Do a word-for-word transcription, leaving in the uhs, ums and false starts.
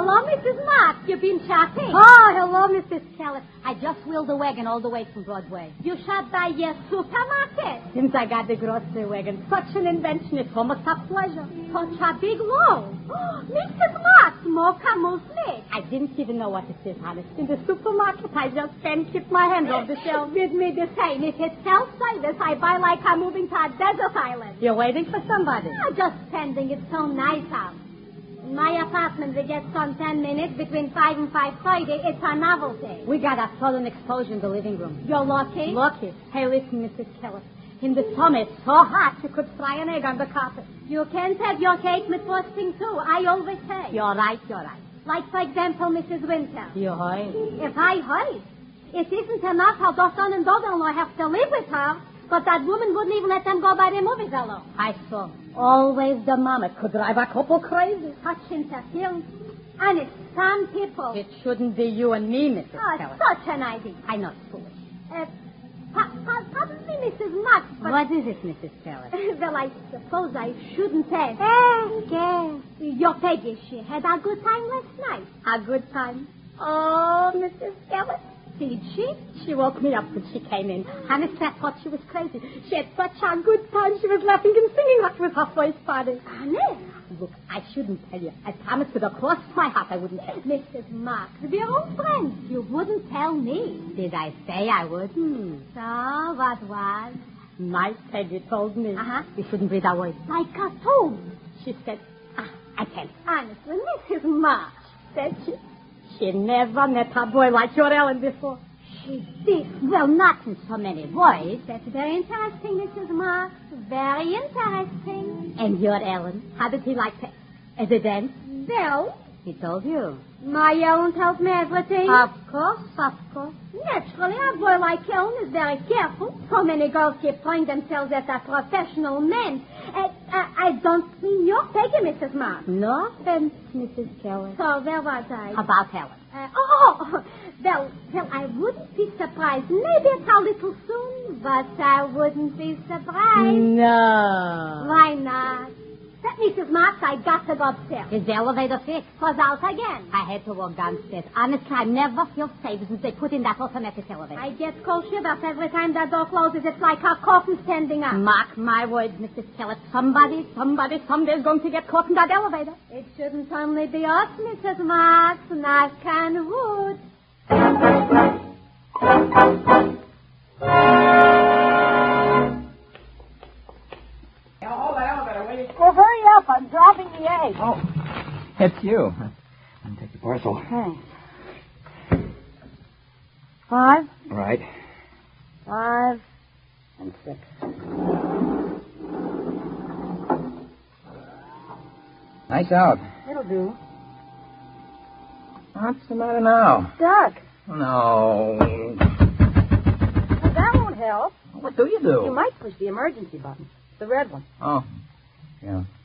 hello, Missus Marks. You've been shopping. Oh, hello, Missus Keller. I just wheeled the wagon all the way from Broadway. You shop by your supermarket? Since I got the grocery wagon, such an invention. It's almost a pleasure. Such a big load. Missus Marks, more camouflage. I didn't even know what it is, honest. In the supermarket, I just can't keep my hands off the shelf. With me the same. If it's self-service, I buy like I'm moving to a desert island. You're waiting for somebody? Oh, just standing. It's so nice out. In my apartment, we get sun ten minutes between five and five thirty. It's a novelty. We got a sudden explosion in the living room. You're lucky? Lucky. Hey, listen, Missus Keller. In the summer, it's so hot you could fry an egg on the carpet. You can't have your cake with frosting, too. I always say. You're right, you're right. Like, for example, Missus Winter. You're right. If I heard, it isn't enough how the son and daughter-in-law have to live with her, but that woman wouldn't even let them go by the movies alone. I saw. Always the mama could drive a couple crazy. Such interference. And it's some people. It shouldn't be you and me, Missus Oh, Keller. Such an idea. I know, it's foolish. Uh, pa- pa- pardon me, Missus Marks, but... What is it, Missus Keller? Well, I suppose I shouldn't ask. Yes, yes. Your Peggy, she had a good time last night. A good time? Oh, Missus Keller. Did she? She woke me up when she came in. Honestly, I thought she was crazy. She had such a good time. She was laughing and singing like it was her first party. Honest? Look, I shouldn't tell you. I promised with a cross my heart I wouldn't tell you. Missus Marks, we're old friends. You wouldn't tell me. Did I say I wouldn't? So, what was? My Peggy told me. Uh-huh. We shouldn't read our words. Like a tomb. She said, ah, I can't. Honestly, Missus Marks, said she... She never met a boy like your Ellen before. She did. Well, not in so many boys. That's very interesting, Missus Marks. Very interesting. And your Ellen, how did he like it? As a dance? Well... He told you. My Ellen tells me everything. Of course, of course. Naturally, a boy like Ellen is very careful. So many girls keep throwing themselves at a professional man. Uh, uh, I don't mean your Peggy, Missus Marks. No offense, Missus Keller. So where was I? About Helen. Uh, oh, oh, well, well, I wouldn't be surprised. Maybe it's a little soon, but I wouldn't be surprised. No. Why not? Missus Marks, I got to go upstairs. Is the elevator fixed? Was out again. I had to walk downstairs. Honestly, I never feel safe since they put in that automatic elevator. I get cold shivers every time that door closes. It's like a coffin standing up. Mark my words, Missus Keller. Somebody, somebody, someday is going to get caught in that elevator. It shouldn't only be us, Missus Marks. Knock on wood. Well, hurry up. I'm dropping the egg. Oh, it's you. I'll take the parcel. Thanks. Five? Right. Five and six. Nice out. It'll do. What's the matter now? Duck. No. Well, that won't help. What do you do? You might push the emergency button. The red one. Oh, yeah.